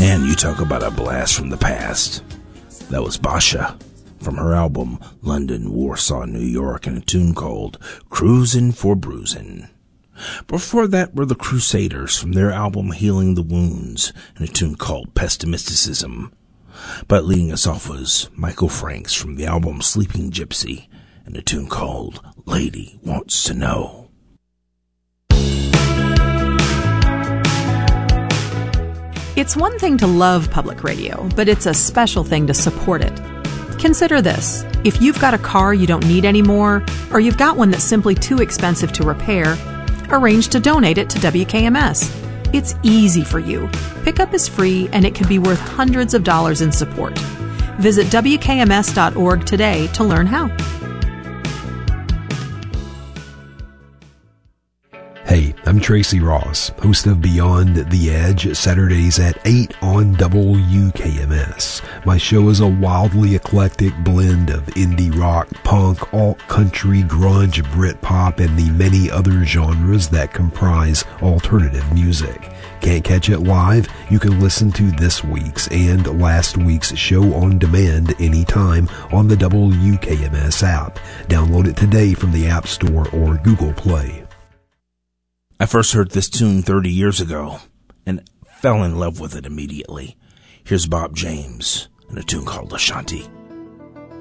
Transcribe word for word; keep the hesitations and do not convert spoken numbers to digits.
Man, you talk about a blast from the past. That was Basha from her album London, Warsaw, New York, and a tune called Cruisin' for Bruisin'. Before that were the Crusaders from their album Healing the Wounds and a tune called Pessimisticism. But leading us off was Michael Franks from the album Sleeping Gypsy and a tune called Lady Wants to Know. It's one thing to love public radio, but it's a special thing to support it. Consider this. If you've got a car you don't need anymore, or you've got one that's simply too expensive to repair, arrange to donate it to W K M S. It's easy for you. Pickup is free, and it can be worth hundreds of dollars in support. Visit W K M S dot org today to learn how. Hey, I'm Tracy Ross, host of Beyond the Edge, Saturdays at eight on W K M S. My show is a wildly eclectic blend of indie rock, punk, alt-country, grunge, Britpop, and the many other genres that comprise alternative music. Can't catch it live? You can listen to this week's and last week's show on demand anytime on the W K M S app. Download it today from the App Store or Google Play. I first heard this tune thirty years ago and fell in love with it immediately. Here's Bob James and a tune called Ashanti.